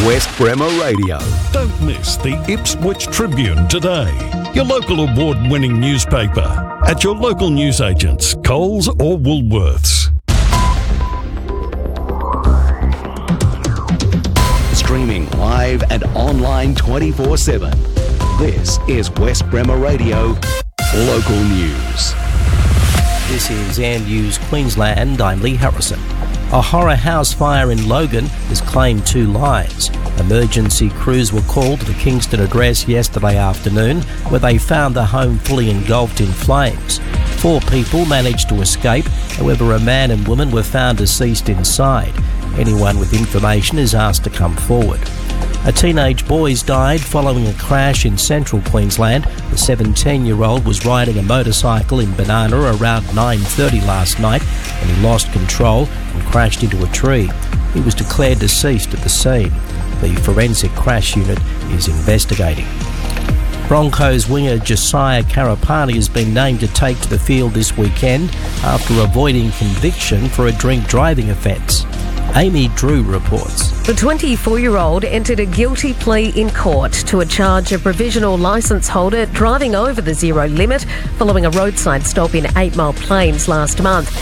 West Bremer Radio. Don't miss the Ipswich Tribune today, your local award-winning newspaper, at your local newsagents, Coles or Woolworths. Streaming live and online 24/7. This is West Bremer Radio Local News. This is Air News Queensland. I'm Lee Harrison. A horror house fire in Logan has claimed 2 lives. Emergency crews were called to the Kingston address yesterday afternoon, where they found the home fully engulfed in flames. 4 people managed to escape. However, a man and woman were found deceased inside. Anyone with information is asked to come forward. A teenage boy died following a crash in central Queensland. The 17-year-old was riding a motorcycle in Banana around 9:30 last night when he lost control and crashed into a tree. He was declared deceased at the scene. The forensic crash unit is investigating. Broncos winger Josiah Karapani has been named to take to the field this weekend after avoiding conviction for a drink driving offence. Amy Drew reports. The 24-year-old entered a guilty plea in court to a charge of provisional licence holder driving over the zero limit following a roadside stop in 8 Mile Plains last month.